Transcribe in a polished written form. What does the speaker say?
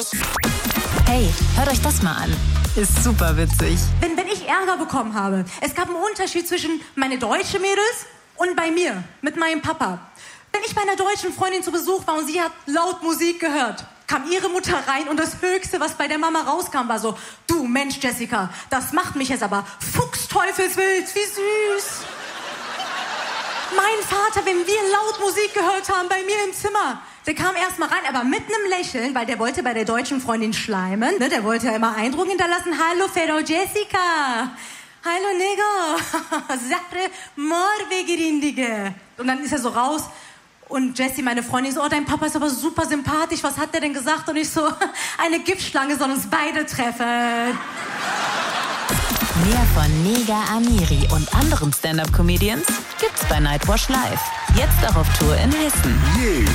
Hey, hört euch das mal an. Ist super witzig. Wenn ich Ärger bekommen habe, es gab einen Unterschied zwischen meine deutsche Mädels und bei mir, mit meinem Papa. Wenn ich bei einer deutschen Freundin zu Besuch war und sie hat laut Musik gehört, kam ihre Mutter rein und das Höchste, was bei der Mama rauskam, war so: Du Mensch, Jessica, das macht mich jetzt aber fuchsteufelswild, wie süß. Mein Vater, wenn wir laut Musik gehört haben bei mir im Zimmer, der kam erst mal rein, aber mit einem Lächeln, weil der wollte bei der deutschen Freundin schleimen, ne? Der wollte ja immer Eindruck hinterlassen. Hallo, Frau Jessica. Hallo, Nego. Sapre morbegirindige. Und dann ist er so raus. Und Jessie, meine Freundin, so: Oh, dein Papa ist aber super sympathisch. Was hat der denn gesagt? Und ich so: Eine Giftschlange soll uns beide treffen. Mehr von Nega Amiri und anderen Stand-Up-Comedians gibt's bei Nightwash Live. Jetzt auch auf Tour in Hessen.